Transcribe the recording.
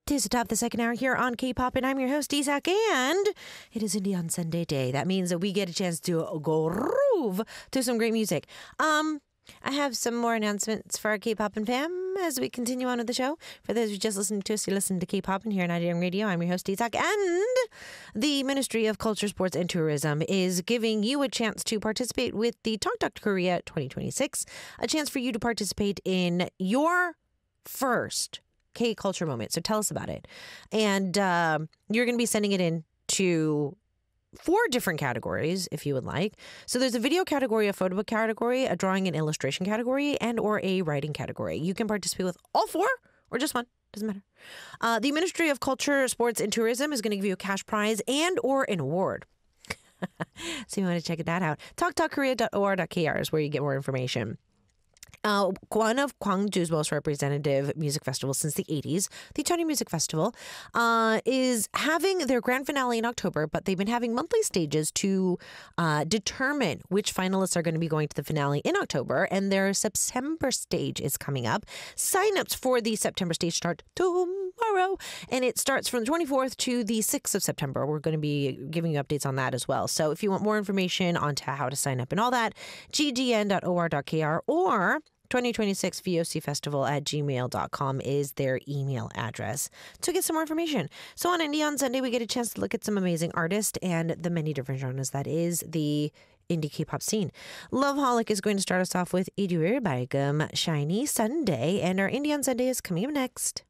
Tis the top of the second hour here on K-Pop, and I'm your host, Isak, and it is Indie on Sunday day. That means that we get a chance to go groove to some great music. I have some more announcements for our K-Pop and fam as we continue on with the show. For those who just listened to us, you listen to K-Pop and here on IDM Radio. I'm your host, Isak, and the Ministry of Culture, Sports, and Tourism is giving you a chance to participate with the Talk Talk Korea 2026, a chance for you to participate in your first K-Culture moment. So tell us about it. And you're going to be sending it in to 4 different categories, if you would like. So there's a video category, a photo book category, a drawing and illustration category, and or a writing category. You can participate with all 4 or just one. Doesn't matter. The Ministry of Culture, Sports, and Tourism is going to give you a cash prize and or an award. So you want to check that out. TalkTalkKorea.or.kr is where you get more information. One of Gwangju's most representative music festivals since the 80s, the Cheonju Music Festival, is having their grand finale in October, but they've been having monthly stages to determine which finalists are going to be going to the finale in October, and their September stage is coming up. Sign-ups for the September stage start tomorrow, and it starts from the 24th to the 6th of September. We're going to be giving you updates on that as well. So if you want more information on how to sign up and all that, gdn.or.kr or 2026 VOC Festival at gmail.com is their email address to get some more information. So on Indie on Sunday, we get a chance to look at some amazing artists and the many different genres that is the indie K-pop scene. Loveholic is going to start us off with 일요일 밝음 Shiny Sunday, and our Indie on Sunday is coming up next.